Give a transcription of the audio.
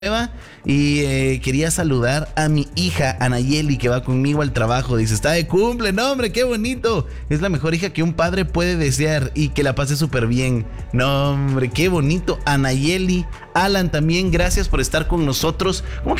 Y quería saludar a mi hija Anayeli, que va conmigo al trabajo. Dice, está de cumple, no hombre, qué bonito. Es la mejor hija que un padre puede desear y que la pase súper bien. No hombre, qué bonito. Anayeli, Alan también, gracias por estar con nosotros. ¿Cómo